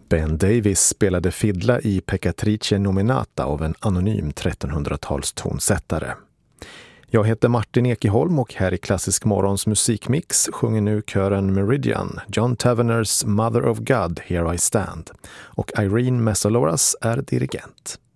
Ben Davis spelade fiddla i Peccatrice Nominata av en anonym 1300-tals tonsättare. Jag heter Martin Ekeholm och här i Klassisk Morgons musikmix sjunger nu kören Meridian, John Taverners Mother of God, Here I Stand, och Irene Mesaloras är dirigent.